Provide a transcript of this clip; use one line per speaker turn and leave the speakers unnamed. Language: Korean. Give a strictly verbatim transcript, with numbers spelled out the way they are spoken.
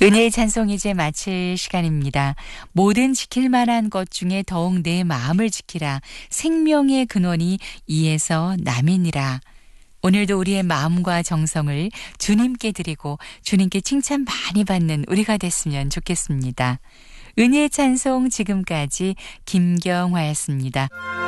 은혜의 찬송 이제 마칠 시간입니다. 모든 지킬 만한 것 중에 더욱 내 마음을 지키라. 생명의 근원이 이에서 남이니라. 오늘도 우리의 마음과 정성을 주님께 드리고 주님께 칭찬 많이 받는 우리가 됐으면 좋겠습니다. 은혜의 찬송 지금까지 김경화였습니다.